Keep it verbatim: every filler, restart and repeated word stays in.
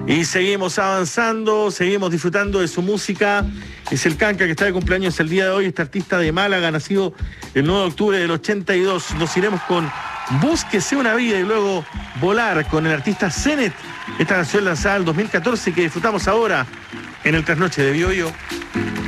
Y seguimos avanzando, seguimos disfrutando de su música. Es el Canca que está de cumpleaños el día de hoy, este artista de Málaga, nacido el nueve de octubre del ochenta y dos. Nos iremos con Búsquese una vida y luego Volar con el artista Zenet. Esta canción lanzada en el dos mil catorce que disfrutamos ahora en el Trasnoche de Bio Bio.